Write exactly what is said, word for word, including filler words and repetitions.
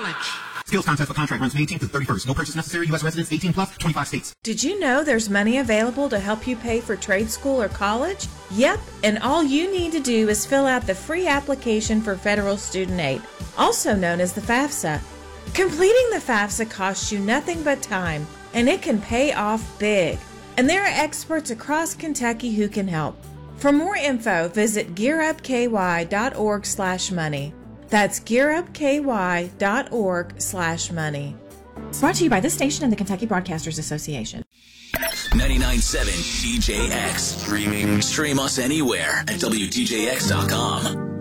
college. Skills contest for contract runs May eighteenth to thirty-first. No purchase necessary. U S residents eighteen plus, twenty-five states. Did you know there's money available to help you pay for trade school or college? Yep, and all you need to do is fill out the free application for federal student aid, also known as the FAFSA. Completing the FAFSA costs you nothing but time, and it can pay off big. And there are experts across Kentucky who can help. For more info, visit gearupky.org slash money. That's gearupky.org slash money. Brought to you by this station and the Kentucky Broadcasters Association. ninety-nine point seven D J X. Streaming. Stream us anywhere at W D J X dot com.